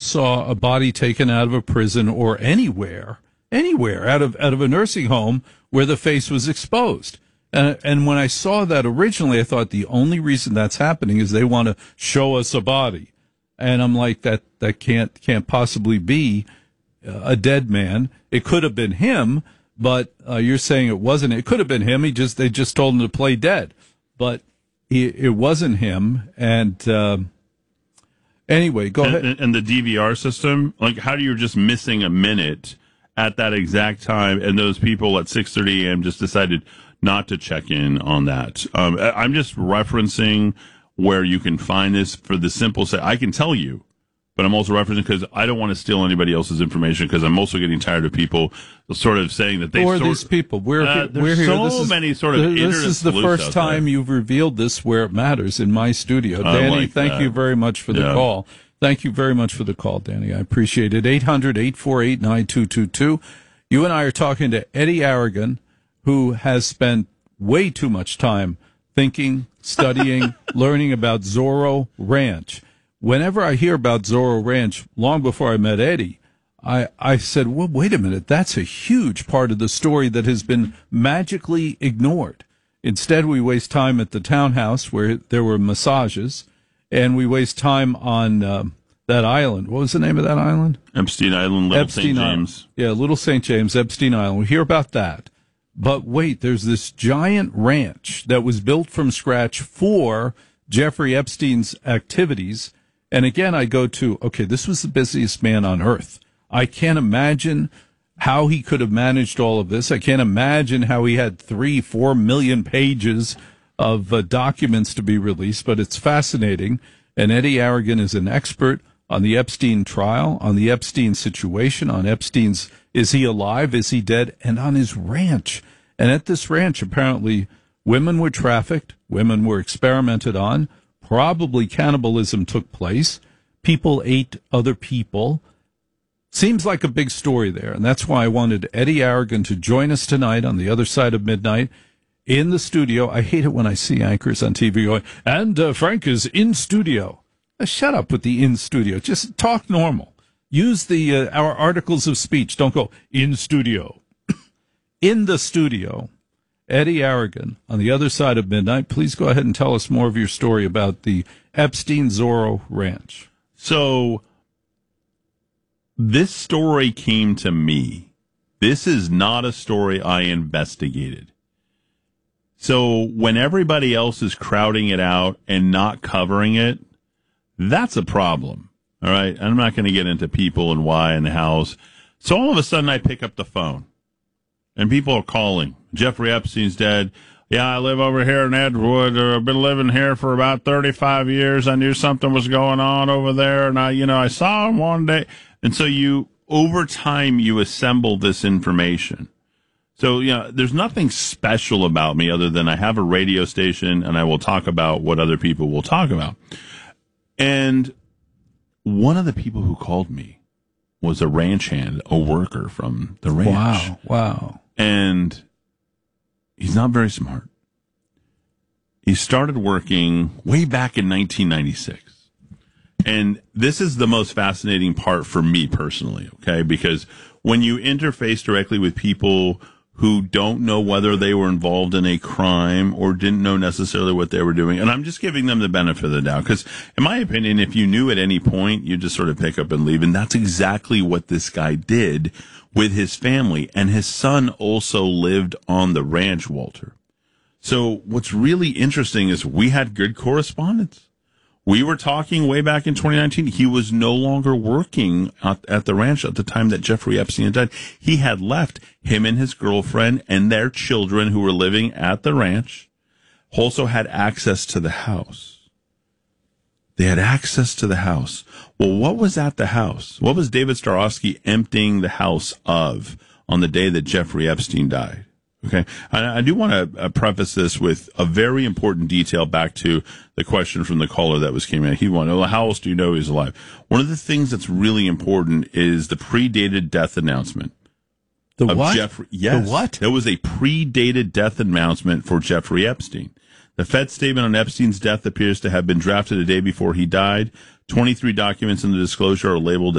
saw a body taken out of a prison or anywhere out of a nursing home where the face was exposed. And when I saw that originally, I thought the only reason that's happening is they want to show us a body. And I'm like, that can't possibly be a dead man. It could have been him, but you're saying it wasn't. It could have been him. They just told him to play dead, but it wasn't him. And anyway, go ahead. And the DVR system, like, how do you just missing a minute at that exact time, and those people at 6:30 a.m. just decided not to check in on that? I'm just referencing where you can find this for the simple say. I can tell you, but I'm also referencing because I don't want to steal anybody else's information, because I'm also getting tired of people sort of saying that they. Who are these people? We're here. So many sort of. This is the first time you've revealed this where it matters in my studio. Danny, thank you very much for the call. Thank you very much for the call, Danny. I appreciate it. 800-848-9222. You and I are talking to Eddie Aragon, who has spent way too much time thinking, studying, learning about Zorro Ranch. Whenever I hear about Zorro Ranch, long before I met Eddie, I said, well, wait a minute, that's a huge part of the story that has been magically ignored. Instead, we waste time at the townhouse where there were massages, and we waste time on that island. What was the name of that island? Epstein Island, Little St. James. Yeah, Little St. James, Epstein Island. We hear about that. But wait, there's this giant ranch that was built from scratch for Jeffrey Epstein's activities. And again, I go to, okay, this was the busiest man on earth. I can't imagine how he could have managed all of this. I can't imagine how he had 3-4 million pages of documents to be released, but it's fascinating. And Eddie Aragon is an expert on the Epstein trial, on the Epstein situation, on Epstein's, is he alive, is he dead, and on his ranch. And at this ranch, apparently, women were trafficked, women were experimented on, probably cannibalism took place, people ate other people. Seems like a big story there, and that's why I wanted Eddie Aragon to join us tonight on the other side of midnight. In the studio. I hate it when I see anchors on TV going, and Frank is in studio. Shut up with the in studio. Just talk normal. Use our articles of speech. Don't go in studio. In the studio, Eddie Aragon on the other side of midnight. Please go ahead and tell us more of your story about the Epstein Zorro Ranch. So this story came to me. This is not a story I investigated. So when everybody else is crowding it out and not covering it, that's a problem. All right. I'm not going to get into people and why and hows. So all of a sudden I pick up the phone and people are calling. Jeffrey Epstein's dead. Yeah, I live over here in Edgewood. I've been living here for about 35 years. I knew something was going on over there. And I saw him one day. And so over time, you assemble this information. So, there's nothing special about me other than I have a radio station and I will talk about what other people will talk about. And one of the people who called me was a ranch hand, a worker from the ranch. Wow. And he's not very smart. He started working way back in 1996. And this is the most fascinating part for me personally, okay? Because when you interface directly with people who don't know whether they were involved in a crime or didn't know necessarily what they were doing. And I'm just giving them the benefit of the doubt. Because in my opinion, if you knew at any point, you just sort of pick up and leave. And that's exactly what this guy did with his family. And his son also lived on the ranch, Walter. So what's really interesting is we had good correspondence. We were talking way back in 2019. He was no longer working at the ranch at the time that Jeffrey Epstein died. He had left. Him and his girlfriend and their children who were living at the ranch also had access to the house. They had access to the house. Well, what was at the house? What was David Starowski emptying the house of on the day that Jeffrey Epstein died? Okay. I do want to preface this with a very important detail back to the question from the caller that came in. He wanted to know, how else do you know he's alive? One of the things that's really important is the predated death announcement. The what? Yes. The what? There was a predated death announcement for Jeffrey Epstein. The Fed statement on Epstein's death appears to have been drafted a day before he died. 23 documents in the disclosure are labeled